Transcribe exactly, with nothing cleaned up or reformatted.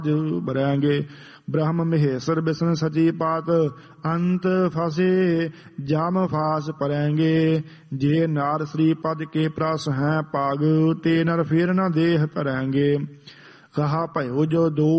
भरेंगे। ब्रह्म महेश्वर विष्णु सची पात अंत फसे जाम फास परेंगे। जे नार श्री पद के प्रस हैं पाग ते नर फिर न देह करेंगे। कहा भयो जो दो